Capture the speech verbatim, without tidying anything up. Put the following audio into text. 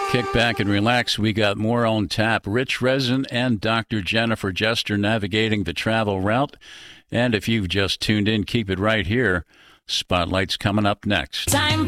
Kick back and relax. We got more on tap. Rich Rezin and Doctor Jennifer Jester navigating the travel route. And if you've just tuned in, keep it right here. Spotlight's coming up next. Time